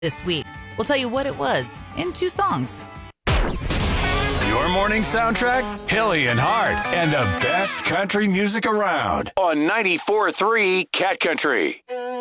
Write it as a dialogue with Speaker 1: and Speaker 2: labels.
Speaker 1: this week. We'll tell you what it was in 2 songs.
Speaker 2: Your morning soundtrack, Hilly and Hart, and the best country music around on 94.3 Cat Country.